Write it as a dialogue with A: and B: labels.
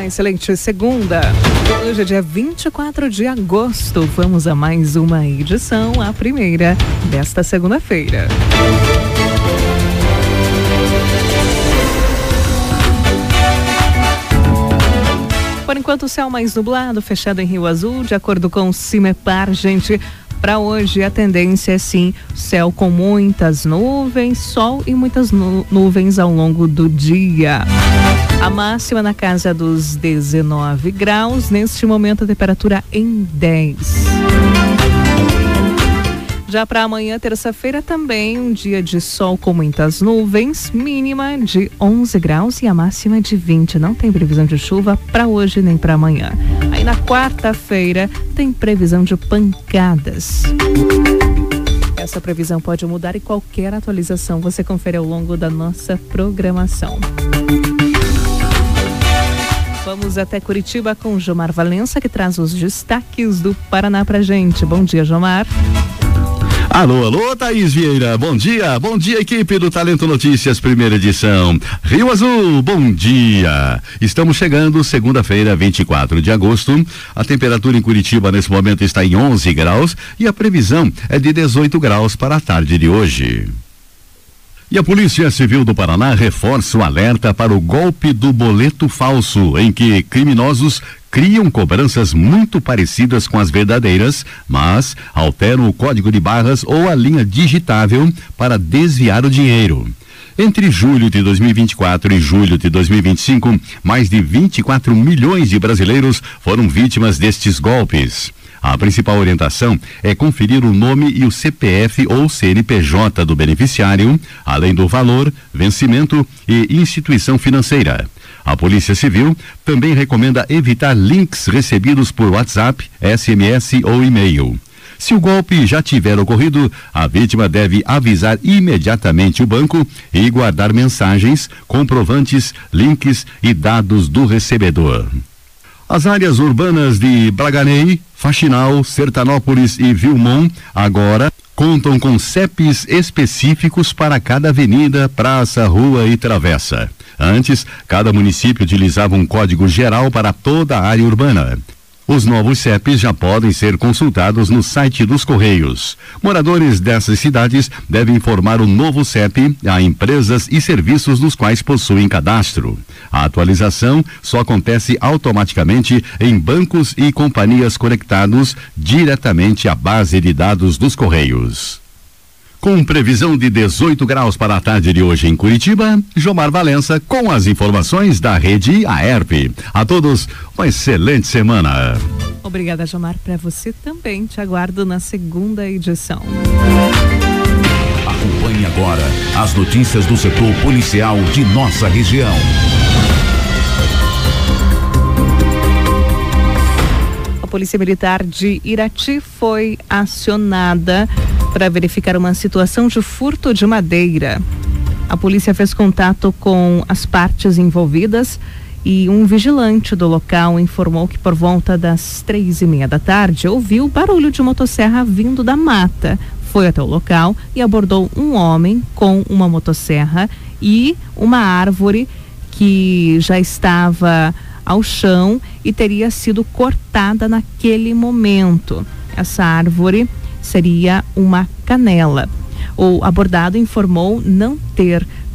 A: excelente segunda. Hoje é dia 24 de agosto. Vamos a mais uma edição, a primeira desta segunda-feira. Por enquanto, o céu mais nublado, fechado em Rio Azul, de acordo com o CIMEPAR, gente. Para hoje, a tendência é sim, céu com muitas nuvens, sol e muitas nuvens ao longo do dia. A máxima na casa dos 19 graus, neste momento a temperatura em 10. Já para amanhã, terça-feira, também um dia de sol com muitas nuvens, mínima de 11 graus e a máxima de 20. Não tem previsão de chuva para hoje nem para amanhã. Aí na quarta-feira tem previsão de pancadas. Essa previsão pode mudar e qualquer atualização você confere ao longo da nossa programação. Vamos até Curitiba com Jomar Valença, que traz os destaques do Paraná pra gente. Bom dia, Jomar.
B: Alô, Thaís Vieira, bom dia equipe do Talento Notícias, primeira edição. Rio Azul, bom dia. Estamos chegando segunda-feira, 24 de agosto. A temperatura em Curitiba nesse momento está em 11 graus e a previsão é de 18 graus para a tarde de hoje. E a Polícia Civil do Paraná reforça o alerta para o golpe do boleto falso, em que criminosos criam cobranças muito parecidas com as verdadeiras, mas alteram o código de barras ou a linha digitável para desviar o dinheiro. Entre julho de 2024 e julho de 2025, mais de 24 milhões de brasileiros foram vítimas destes golpes. A principal orientação é conferir o nome e o CPF ou CNPJ do beneficiário, além do valor, vencimento e instituição financeira. A Polícia Civil também recomenda evitar links recebidos por WhatsApp, SMS ou e-mail. Se o golpe já tiver ocorrido, a vítima deve avisar imediatamente o banco e guardar mensagens, comprovantes, links e dados do recebedor. As áreas urbanas de Braganey, Faxinal, Sertanópolis e Vilmon agora contam com CEPs específicos para cada avenida, praça, rua e travessa. Antes, cada município utilizava um código geral para toda a área urbana. Os novos CEPs já podem ser consultados no site dos Correios. Moradores dessas cidades devem informar o novo CEP a empresas e serviços nos quais possuem cadastro. A atualização só acontece automaticamente em bancos e companhias conectados diretamente à base de dados dos Correios. Com previsão de 18 graus para a tarde de hoje em Curitiba, Jomar Valença com as informações da rede AERP. A todos, uma excelente semana.
A: Obrigada, Jomar. Para você também, te aguardo na segunda edição.
C: Acompanhe agora as notícias do setor policial de nossa região.
A: A Polícia Militar de Irati foi acionada para verificar uma situação de furto de madeira. A polícia fez contato com as partes envolvidas e um vigilante do local informou que por volta das 3:30 da tarde ouviu barulho de motosserra vindo da mata. Foi até o local e abordou um homem com uma motosserra e uma árvore que já estava ao chão e teria sido cortada naquele momento. Essa árvore seria uma canela. O abordado informou não ter